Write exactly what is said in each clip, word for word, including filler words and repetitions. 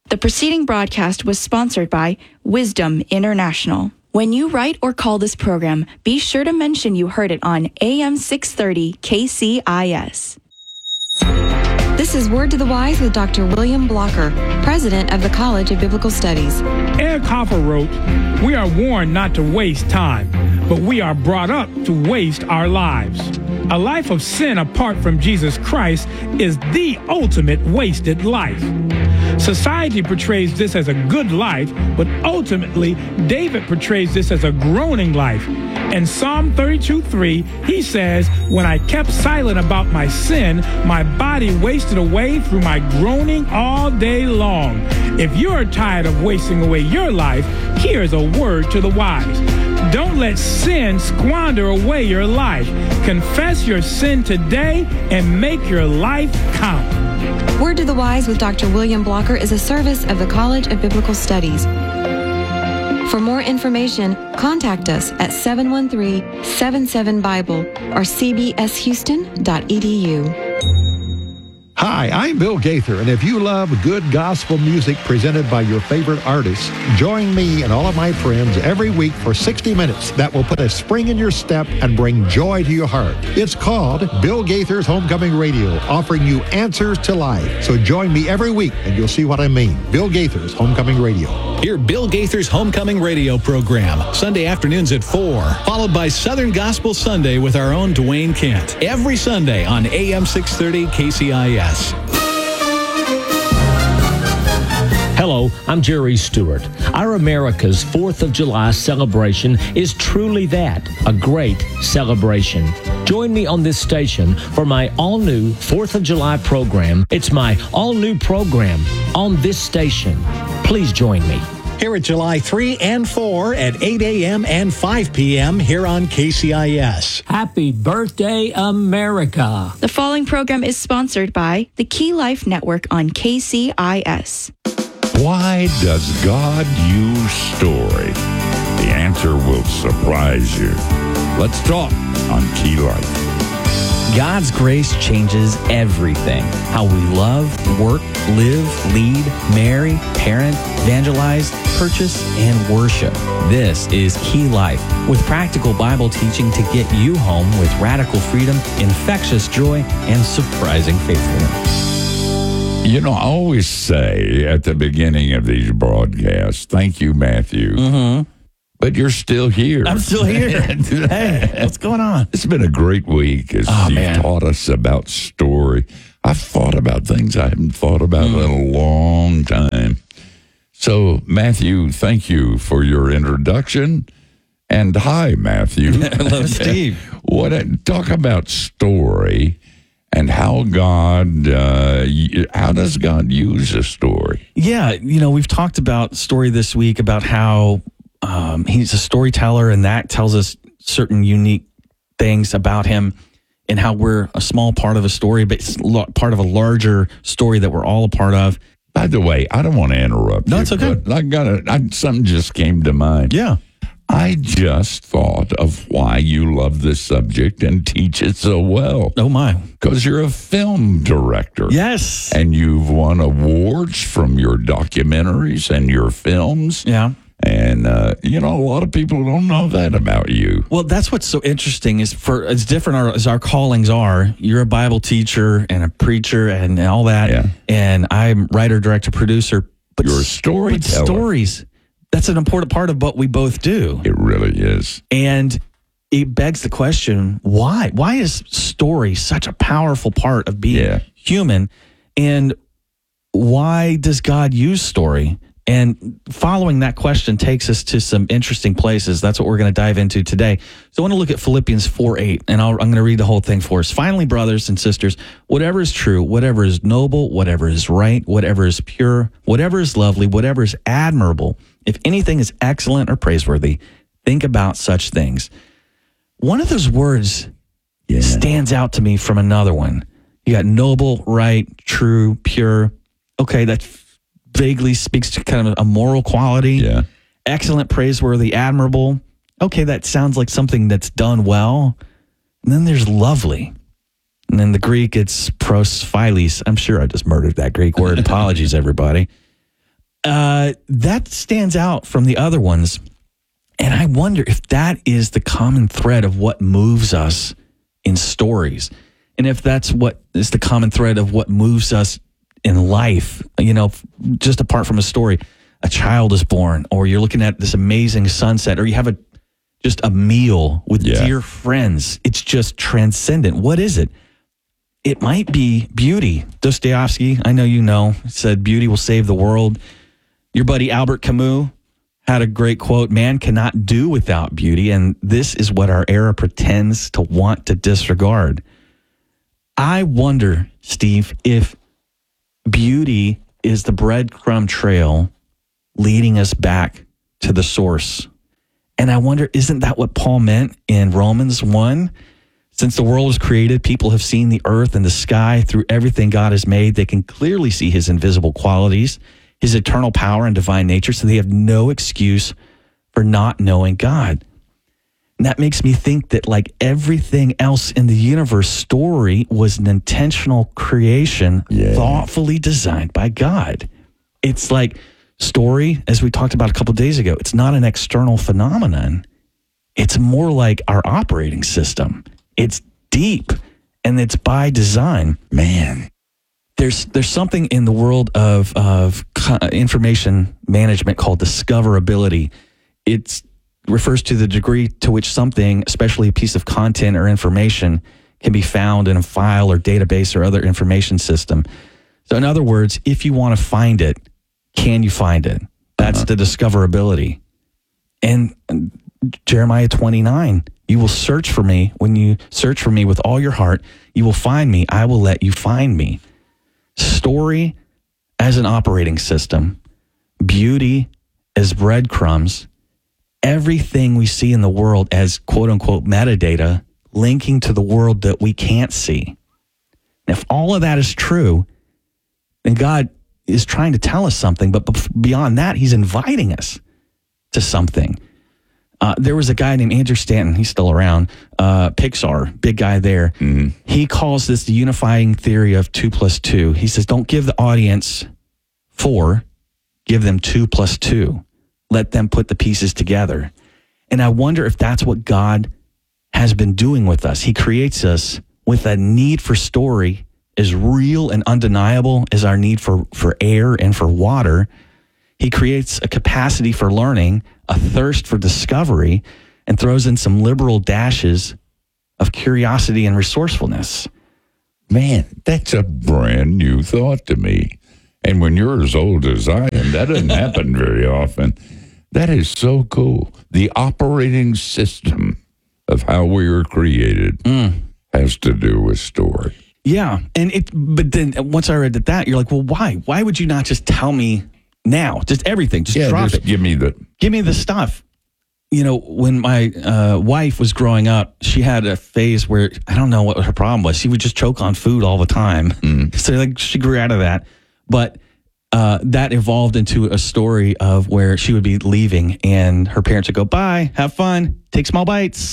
The preceding broadcast was sponsored by Wisdom International. When you write or call this program, be sure to mention you heard it on A M six thirty K C I S. This is Word to the Wise with Doctor William Blocker, president of the College of Biblical Studies. Eric Hoffer wrote, "We are warned not to waste time, but we are brought up to waste our lives. A life of sin apart from Jesus Christ is the ultimate wasted life. Society portrays this as a good life, but ultimately, David portrays this as a groaning life. In Psalm thirty-two three, he says, when I kept silent about my sin, my body wasted away through my groaning all day long. If you're tired of wasting away your life, here's a word to the wise. Don't let sin squander away your life. Confess your sin today and make your life count." Word to the Wise with Doctor William Blocker is a service of the College of Biblical Studies. For more information, contact us at seven one three, seven seven, Bible or c b s houston dot e d u. Hi, I'm Bill Gaither, and if you love good gospel music presented by your favorite artists, join me and all of my friends every week for sixty minutes that will put a spring in your step and bring joy to your heart. It's called Bill Gaither's Homecoming Radio, offering you answers to life. So join me every week and you'll see what I mean. Bill Gaither's Homecoming Radio. Hear Bill Gaither's Homecoming Radio program, Sunday afternoons at four, followed by Southern Gospel Sunday with our own Dwayne Kent, every Sunday on A M six thirty K C I S. Hello, I'm Jerry Stewart. Our America's fourth of July celebration is truly that, a great celebration. Join me on this station for my all-new fourth of July program. It's my all-new program on this station. Please join me. Here at July three and four at eight a.m. and five p.m. here on K C I S. Happy birthday, America. The following program is sponsored by the Key Life Network on K C I S. Why does God use story? The answer will surprise you. Let's talk on Key Life. God's grace changes everything. How we love, work, live, lead, marry, parent, evangelize, purchase, and worship. This is Key Life, with practical Bible teaching to get you home with radical freedom, infectious joy, and surprising faithfulness. You know, I always say at the beginning of these broadcasts, thank you, Matthew. Mm-hmm. But you're still here. I'm still here. Hey, what's going on? It's been a great week as oh, you've man. taught us about story. I've thought about things I haven't thought about mm. in a long time. So, Matthew, thank you for your introduction. And hi, Matthew. Hello, Steve. What? Talk about story and how God, uh, how does God use a story? Yeah, you know, we've talked about story this week about how Um, he's a storyteller, and that tells us certain unique things about him and how we're a small part of a story, but it's part of a larger story that we're all a part of. By the way, I don't want to interrupt no, you. No, it's okay. But I got a, I, something just came to mind. Yeah. I just thought of why you love this subject and teach it so well. Oh, my. Because you're a film director. Yes. And you've won awards from your documentaries and your films. Yeah. And, uh, you know, a lot of people don't know that about you. Well, that's what's so interesting is for as different as our callings are. You're a Bible teacher and a preacher and all that. Yeah. And I'm writer, director, producer. But you're a storyteller. Stories. That's an important part of what we both do. It really is. And it begs the question, why? Why is story such a powerful part of being yeah. human? And why does God use story? And following that question takes us to some interesting places. That's what we're going to dive into today. So I want to look at Philippians four eight, and I'll, I'm going to read the whole thing for us. Finally, brothers and sisters, whatever is true, whatever is noble, whatever is right, whatever is pure, whatever is lovely, whatever is admirable, if anything is excellent or praiseworthy, think about such things. One of those words yeah. stands out to me from another one. You got noble, right, true, pure. Okay, that's vaguely speaks to kind of a moral quality. Yeah. Excellent, praiseworthy, admirable. Okay, that sounds like something that's done well. And then there's lovely. And in the Greek, it's prosphiles. I'm sure I just murdered that Greek word. Apologies, everybody. uh, that stands out from the other ones. And I wonder if that is the common thread of what moves us in stories. And if that's what is the common thread of what moves us in life, you know, just apart from a story, a child is born, or you're looking at this amazing sunset, or you have a just a meal with Yeah. dear friends. It's just transcendent. What is it? It might be beauty. Dostoevsky, I know you know, said beauty will save the world. Your buddy Albert Camus had a great quote, man cannot do without beauty, and this is what our era pretends to want to disregard. I wonder, Steve, if beauty is the breadcrumb trail leading us back to the source. And I wonder, isn't that what Paul meant in Romans one? Since the world was created, people have seen the earth and the sky. Through everything God has made, they can clearly see his invisible qualities, his eternal power and divine nature, so they have no excuse for not knowing God. And that makes me think that, like everything else in the universe, story was an intentional creation, Yeah. thoughtfully designed by God. It's like story, as we talked about a couple of days ago, it's not an external phenomenon. It's more like our operating system. It's deep, and it's by design. Man. There's there's something in the world of of co- information management called discoverability. It refers to the degree to which something, especially a piece of content or information, can be found in a file or database or other information system. So in other words, if you want to find it, can you find it? That's uh-huh. the discoverability. And Jeremiah twenty-nine, you will search for me. When you search for me with all your heart, you will find me. I will let you find me. Story as an operating system, beauty as breadcrumbs, everything we see in the world as quote unquote metadata linking to the world that we can't see. And if all of that is true, then God is trying to tell us something, but beyond that, he's inviting us to something. Uh, there was a guy named Andrew Stanton, he's still around, uh, Pixar, big guy there. Mm-hmm. He calls this the unifying theory of two plus two. He says, don't give the audience four, give them two plus two. Let them put the pieces together. And I wonder if that's what God has been doing with us. He creates us with a need for story as real and undeniable as our need for, for air and for water. He creates a capacity for learning, a thirst for discovery, and throws in some liberal dashes of curiosity and resourcefulness. Man, that's a brand new thought to me. And when you're as old as I am, that doesn't happen very often. That is so cool. The operating system of how we were created mm. has to do with story. Yeah, and it. But then once I read that, you're like, well, why? Why would you not just tell me now? Just everything. Just yeah, drop just it. Give me the give me the stuff. You know, when my uh, wife was growing up, she had a phase where I don't know what her problem was. She would just choke on food all the time. Mm. So like she grew out of that, but uh, that evolved into a story of where she would be leaving and her parents would go, "Bye, have fun, take small bites."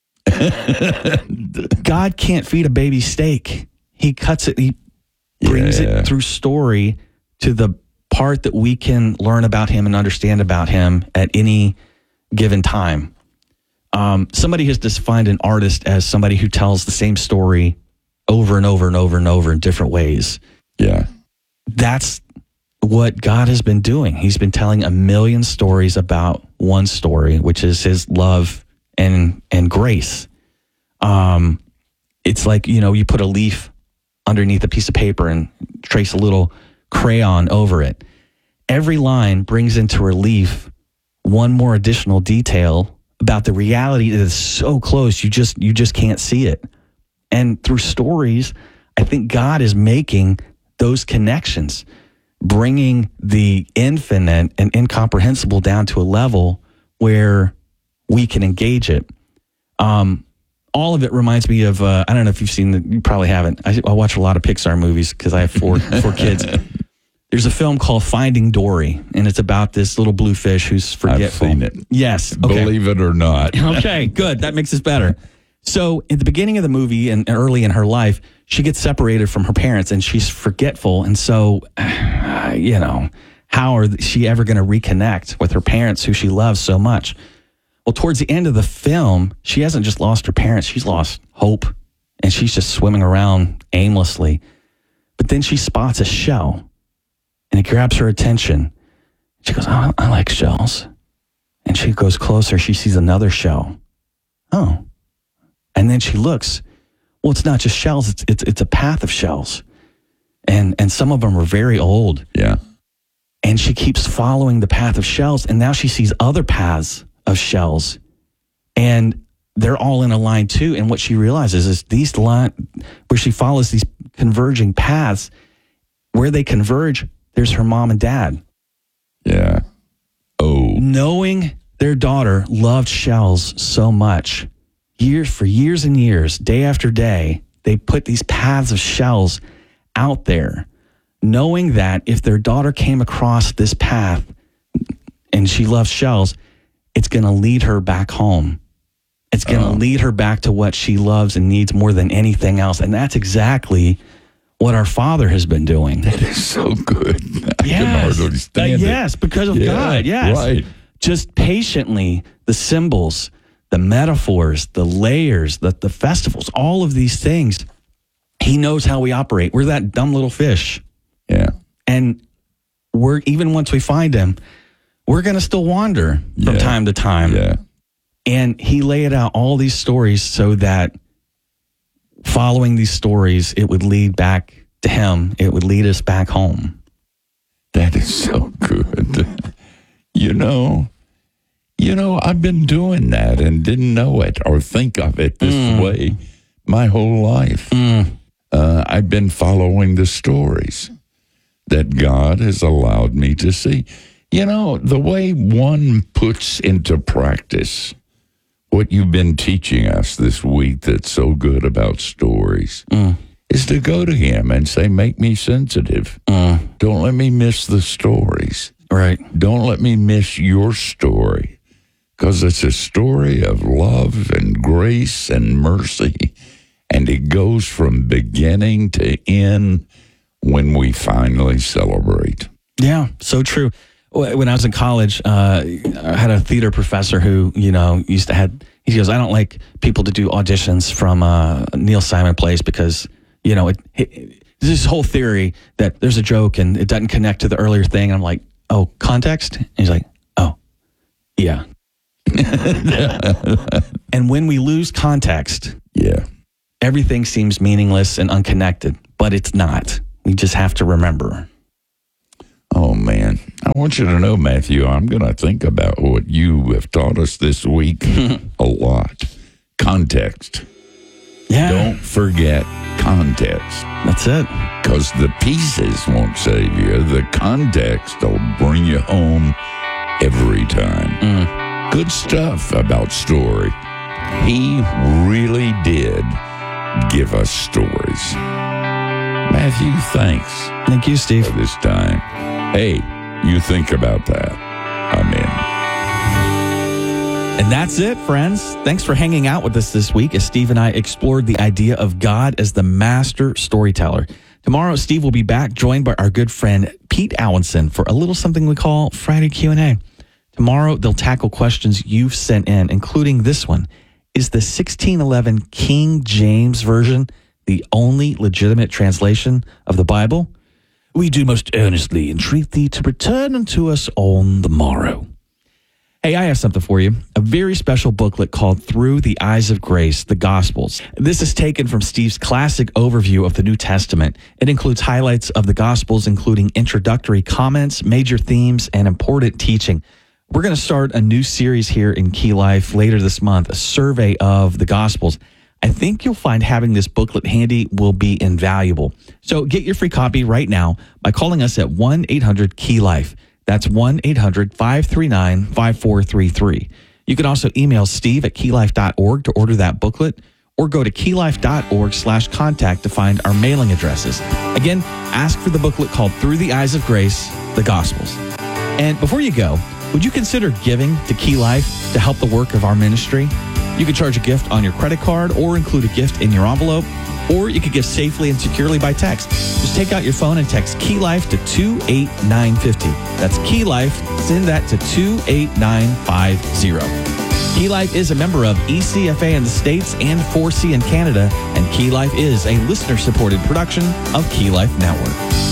God can't feed a baby steak. He cuts it. He brings yeah. it through story to the part that we can learn about him and understand about him at any given time. Um, somebody has defined an artist as somebody who tells the same story over and over and over and over in different ways. Yeah. That's what God has been doing. He's been telling a million stories about one story, which is his love and and grace. Um, it's like, you know, you put a leaf underneath a piece of paper and trace a little crayon over it. Every line brings into relief one more additional detail about the reality that is so close, you just you just can't see it. And through stories, I think God is making those connections, bringing the infinite and incomprehensible down to a level where we can engage it. Um, all of it reminds me of, uh, I don't know if you've seen, the, you probably haven't. I, I watch a lot of Pixar movies because I have four four kids. There's a film called Finding Dory, and it's about this little blue fish who's forgetful. I've seen it. Yes. Okay. Believe it or not. Okay, good. That makes this better. So at the beginning of the movie and early in her life, she gets separated from her parents and she's forgetful. And so, uh, you know, how are she ever going to reconnect with her parents who she loves so much? Well, towards the end of the film, she hasn't just lost her parents, she's lost hope, and she's just swimming around aimlessly. But then she spots a shell, and it grabs her attention. She goes, oh, I like shells. And she goes closer, she sees another shell. Oh. And then she looks. Well, it's not just shells, it's it's, it's a path of shells. And and some of them are very old. Yeah. And she keeps following the path of shells, and now she sees other paths of shells, and they're all in a line too. And what she realizes is these line where she follows these converging paths, where they converge, there's her mom and dad. Yeah. Oh. Knowing their daughter loved shells so much, years for years and years, day after day, they put these paths of shells out there, knowing that if their daughter came across this path and she loves shells, it's going to lead her back home. It's going to Oh. lead her back to what she loves and needs more than anything else. And that's exactly what our Father has been doing. That is so good. I Yes. can hardly Uh, stand it. yes, because of Yeah, God. Yes. right. Just patiently, the symbols, the metaphors, the layers, the, the festivals, all of these things. He knows how we operate. We're that dumb little fish. Yeah. And we're, even once we find him, we're going to still wander from Yeah. time to time. Yeah. And he laid out all these stories so that following these stories, it would lead back to him. It would lead us back home. That is so good. You know, you know, I've been doing that and didn't know it or think of it this Mm. way my whole life. Mm. Uh, I've been following the stories that God has allowed me to see. You know, the way one puts into practice what you've been teaching us this week that's so good about stories Mm. is to go to him and say, make me sensitive. Mm. Don't let me miss the stories. Right. Don't let me miss your story, because it's a story of love and grace and mercy, and it goes from beginning to end when we finally celebrate. Yeah, so true. When I was in college, uh, I had a theater professor who, you know, used to had, he goes, I don't like people to do auditions from uh, Neil Simon plays because, you know, it, it, there's this whole theory that there's a joke and it doesn't connect to the earlier thing. And I'm like, oh, context? And he's like, oh, yeah. And when we lose context, Yeah. everything seems meaningless and unconnected, but it's not. We just have to remember. Oh, man. I want you to know, Matthew, I'm going to think about what you have taught us this week a lot. Context. Yeah. Don't forget context, That's it. because the pieces won't save you. The context will bring you home every time. Mm. Good stuff about story. He really did give us stories. Matthew, thanks Thank you, Steve. for this time. Hey, you think about that. I'm in. And that's it, friends. Thanks for hanging out with us this week as Steve and I explored the idea of God as the master storyteller. Tomorrow, Steve will be back, joined by our good friend Pete Allenson for a little something we call Friday Q and A. Tomorrow, they'll tackle questions you've sent in, including this one. Is the sixteen eleven King James Version the only legitimate translation of the Bible? We do most earnestly entreat thee to return unto us on the morrow. Hey, I have something for you. A very special booklet called Through the Eyes of Grace, the Gospels. This is taken from Steve's classic overview of the New Testament. It includes highlights of the Gospels, including introductory comments, major themes, and important teaching. We're going to start a new series here in Key Life later this month, a survey of the Gospels. I think you'll find having this booklet handy will be invaluable. So get your free copy right now by calling us at one eight hundred key life. That's one eight hundred five three nine five four three three. You can also email Steve at key life dot org to order that booklet, or go to key life dot org slash contact to find our mailing addresses. Again, ask for the booklet called Through the Eyes of Grace, the Gospels. And before you go, would you consider giving to Key Life to help the work of our ministry? You can charge a gift on your credit card or include a gift in your envelope. or you could give safely and securely by text. Just take out your phone and text Key Life to two eight nine five zero. That's Key Life. Send that to two eight nine five zero. Key Life is a member of E C F A in the States and four C in Canada, and Key Life is a listener-supported production of Key Life Network.